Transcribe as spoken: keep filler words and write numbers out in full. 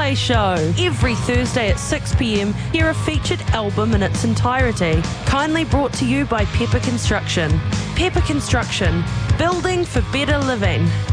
Replay Show. Every Thursday at six p m, hear a featured album in its entirety. Kindly brought to you by Pepper Construction. Pepper Construction, building for better living.